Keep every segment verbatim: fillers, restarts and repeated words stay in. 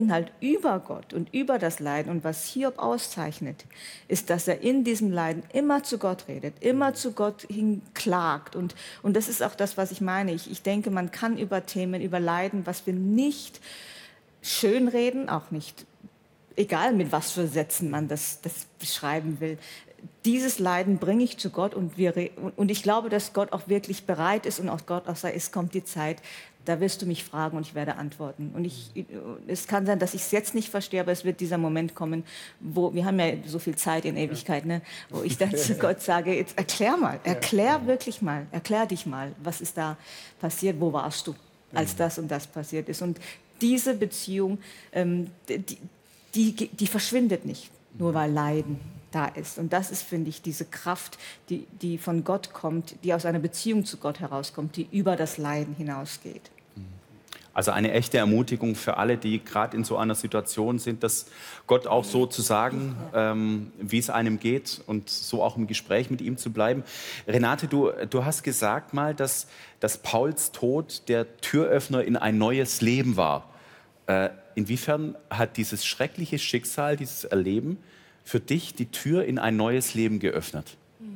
halt über Gott und über das Leiden und was Hiob auszeichnet, ist, dass er in diesem Leiden immer zu Gott redet, immer zu Gott hinklagt. Und, und das ist auch das, was ich meine. Ich, ich denke, man kann über Themen, über Leiden, was wir nicht schönreden, auch nicht, egal mit was für Sätzen man das, das beschreiben will, dieses Leiden bringe ich zu Gott und, wir, und ich glaube, dass Gott auch wirklich bereit ist und auch Gott auch sagt, es kommt die Zeit, da wirst du mich fragen und ich werde antworten. Und ich, es kann sein, dass ich es jetzt nicht verstehe, aber es wird dieser Moment kommen, wo, wir haben ja so viel Zeit in Ewigkeit, ne, wo ich dann zu Gott sage, jetzt erklär mal, erklär wirklich mal, erklär dich mal, was ist da passiert, wo warst du, als das und das passiert ist. Und diese Beziehung, ähm, die, die, die verschwindet nicht, nur weil Leiden da ist. Und das ist, finde ich, diese Kraft, die, die von Gott kommt, die aus einer Beziehung zu Gott herauskommt, die über das Leiden hinausgeht. Also eine echte Ermutigung für alle, die gerade in so einer Situation sind, dass Gott auch so zu sagen, ähm, wie es einem geht und so auch im Gespräch mit ihm zu bleiben. Renate, du, du hast gesagt mal, dass, dass Pauls Tod der Türöffner in ein neues Leben war. Äh, inwiefern hat dieses schreckliche Schicksal, dieses Erleben für dich die Tür in ein neues Leben geöffnet?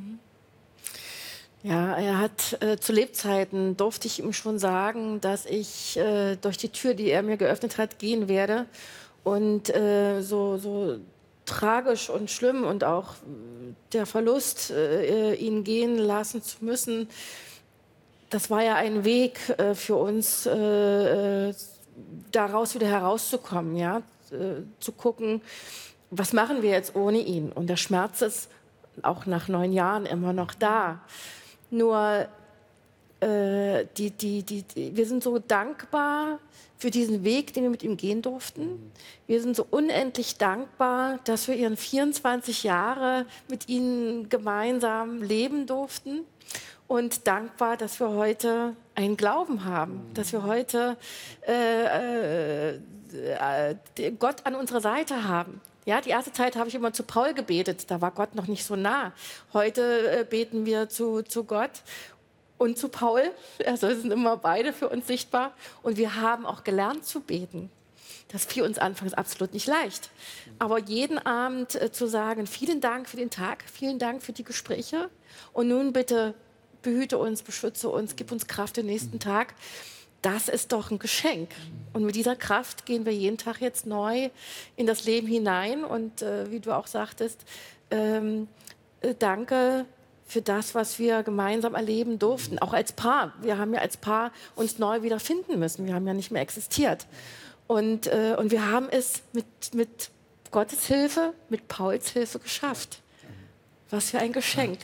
Ja, er hat äh, zu Lebzeiten, durfte ich ihm schon sagen, dass ich äh, durch die Tür, die er mir geöffnet hat, gehen werde. Und äh, so, so tragisch und schlimm und auch äh, der Verlust, äh, ihn gehen lassen zu müssen, das war ja ein Weg äh, für uns, äh, äh, daraus wieder herauszukommen, ja? Äh, zu gucken, was machen wir jetzt ohne ihn? Und der Schmerz ist auch nach neun Jahren immer noch da. Nur äh, die, die, die, die, wir sind so dankbar für diesen Weg, den wir mit ihm gehen durften. Wir sind so unendlich dankbar, dass wir ihren vierundzwanzig Jahre mit ihnen gemeinsam leben durften. Und dankbar, dass wir heute einen Glauben haben, dass wir heute äh, äh, Gott an unserer Seite haben. Ja, die erste Zeit habe ich immer zu Paul gebetet, da war Gott noch nicht so nah. Heute äh, beten wir zu, zu Gott und zu Paul, also sind immer beide für uns sichtbar. Und wir haben auch gelernt zu beten. Das fiel uns anfangs absolut nicht leicht. Aber jeden Abend äh, zu sagen, vielen Dank für den Tag, vielen Dank für die Gespräche und nun bitte behüte uns, beschütze uns, gib uns Kraft den nächsten Tag. Das ist doch ein Geschenk. Und mit dieser Kraft gehen wir jeden Tag jetzt neu in das Leben hinein. Und äh, wie du auch sagtest, ähm, äh, danke für das, was wir gemeinsam erleben durften. Auch als Paar. Wir haben ja als Paar uns neu wieder finden müssen. Wir haben ja nicht mehr existiert. Und, äh, und wir haben es mit, mit Gottes Hilfe, mit Pauls Hilfe geschafft. Was für ein Geschenk.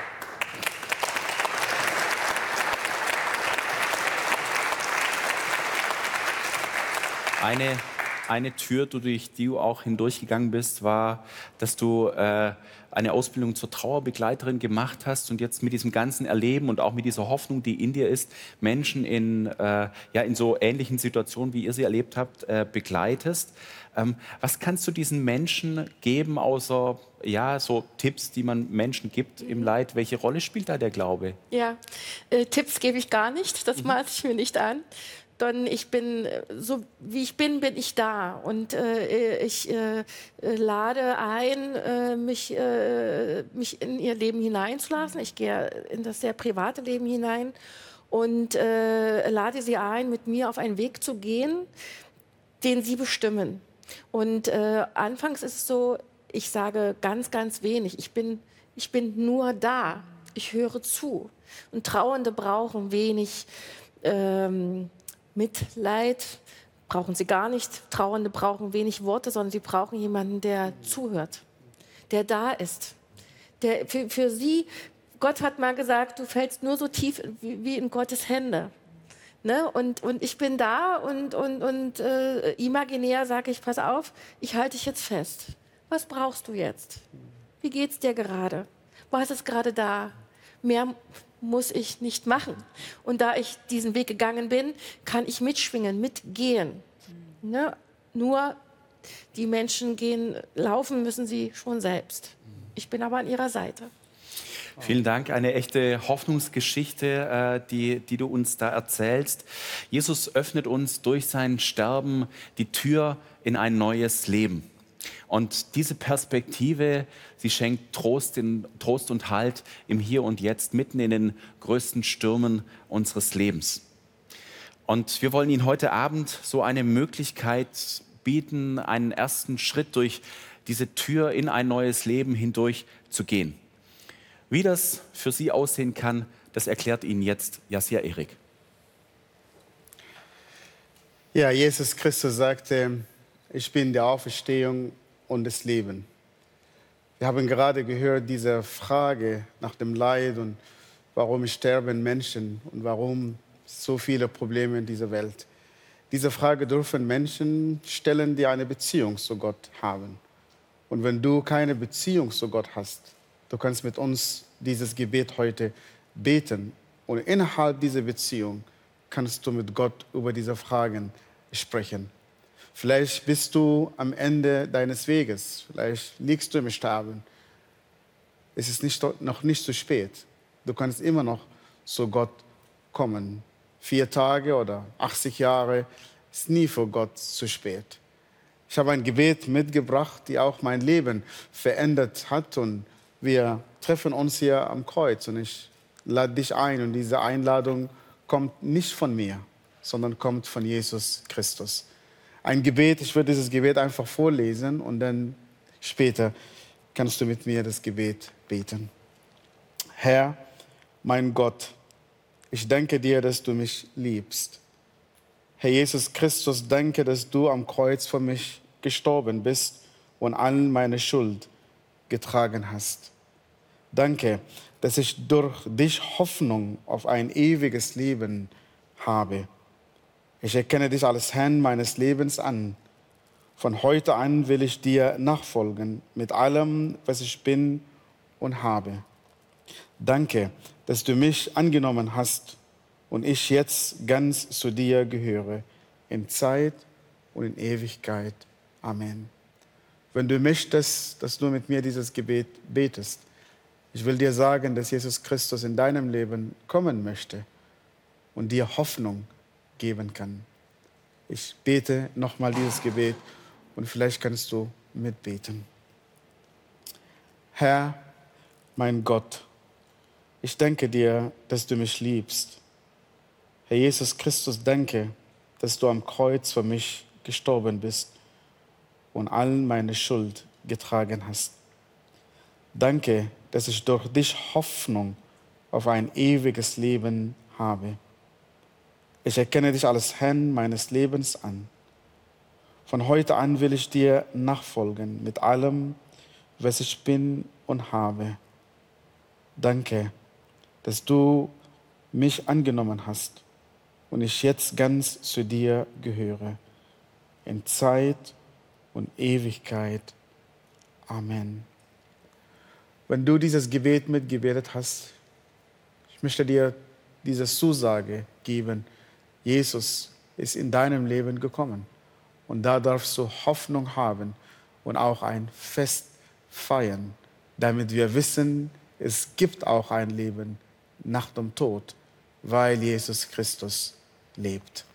Eine, eine Tür, durch die du auch hindurchgegangen bist, war, dass du äh, eine Ausbildung zur Trauerbegleiterin gemacht hast und jetzt mit diesem ganzen Erleben und auch mit dieser Hoffnung, die in dir ist, Menschen in, äh, ja, in so ähnlichen Situationen, wie ihr sie erlebt habt, äh, begleitest. Ähm, was kannst du diesen Menschen geben, außer ja, so Tipps, die man Menschen gibt im Leid? Welche Rolle spielt da der Glaube? Ja, äh, Tipps gebe ich gar nicht, das Mhm. maße ich mir nicht an. Denn ich bin, so wie ich bin, bin ich da. Und äh, ich äh, lade ein, äh, mich, äh, mich in ihr Leben hineinzulassen. Ich gehe in das sehr private Leben hinein und äh, lade sie ein, mit mir auf einen Weg zu gehen, den sie bestimmen. Und äh, anfangs ist es so, ich sage ganz, ganz wenig. Ich bin, ich bin nur da. Ich höre zu. Und Trauernde brauchen wenig ähm, Mitleid, brauchen sie gar nicht. Trauernde brauchen wenig Worte, sondern sie brauchen jemanden, der zuhört, der da ist. Der für, für sie, Gott hat mal gesagt, du fällst nur so tief wie, wie in Gottes Hände. Ne? Und, und ich bin da und, und, und äh, imaginär sage ich, pass auf, ich halte dich jetzt fest. Was brauchst du jetzt? Wie geht's dir gerade? Was ist gerade da? Mehr muss ich nicht machen. Und da ich diesen Weg gegangen bin, kann ich mitschwingen, mitgehen. Ne? Nur die Menschen gehen, laufen müssen sie schon selbst. Ich bin aber an ihrer Seite. Vielen Dank, eine echte Hoffnungsgeschichte, äh, die, die du uns da erzählst. Jesus öffnet uns durch sein Sterben die Tür in ein neues Leben. Und diese Perspektive, sie schenkt Trost, in, Trost und Halt im Hier und Jetzt, mitten in den größten Stürmen unseres Lebens. Und wir wollen Ihnen heute Abend so eine Möglichkeit bieten, einen ersten Schritt durch diese Tür in ein neues Leben hindurch zu gehen. Wie das für Sie aussehen kann, das erklärt Ihnen jetzt Jasir Erik. Ja, Jesus Christus sagte, ich bin die Auferstehung und das Leben. Wir haben gerade gehört, diese Frage nach dem Leid und warum sterben Menschen und warum so viele Probleme in dieser Welt. Diese Frage dürfen Menschen stellen, die eine Beziehung zu Gott haben. Und wenn du keine Beziehung zu Gott hast, du kannst mit uns dieses Gebet heute beten. Und innerhalb dieser Beziehung kannst du mit Gott über diese Fragen sprechen. Vielleicht bist du am Ende deines Weges. Vielleicht liegst du im Sterben. Es ist nicht, noch nicht zu spät. Du kannst immer noch zu Gott kommen. Vier Tage oder achtzig Jahre ist nie für Gott zu spät. Ich habe ein Gebet mitgebracht, die auch mein Leben verändert hat. Und wir treffen uns hier am Kreuz. Und ich lade dich ein. Und diese Einladung kommt nicht von mir, sondern kommt von Jesus Christus. Ein Gebet, ich würde dieses Gebet einfach vorlesen. Und dann später kannst du mit mir das Gebet beten. Herr, mein Gott, ich danke dir, dass du mich liebst. Herr Jesus Christus, danke, dass du am Kreuz für mich gestorben bist und all meine Schuld getragen hast. Danke, dass ich durch dich Hoffnung auf ein ewiges Leben habe. Ich erkenne dich als Herrn meines Lebens an. Von heute an will ich dir nachfolgen mit allem, was ich bin und habe. Danke, dass du mich angenommen hast und ich jetzt ganz zu dir gehöre, in Zeit und in Ewigkeit. Amen. Wenn du möchtest, dass du mit mir dieses Gebet betest, ich will dir sagen, dass Jesus Christus in deinem Leben kommen möchte und dir Hoffnung geben kann. Ich bete nochmal dieses Gebet und vielleicht kannst du mitbeten. Herr, mein Gott, ich danke dir, dass du mich liebst. Herr Jesus Christus, danke, dass du am Kreuz für mich gestorben bist und all meine Schuld getragen hast. Danke, dass ich durch dich Hoffnung auf ein ewiges Leben habe. Ich erkenne dich als Herrn meines Lebens an. Von heute an will ich dir nachfolgen mit allem, was ich bin und habe. Danke, dass du mich angenommen hast und ich jetzt ganz zu dir gehöre, in Zeit und Ewigkeit. Amen. Wenn du dieses Gebet mitgebetet hast, ich möchte dir diese Zusage geben, Jesus ist in deinem Leben gekommen und da darfst du Hoffnung haben und auch ein Fest feiern, damit wir wissen, es gibt auch ein Leben nach dem Tod, weil Jesus Christus lebt.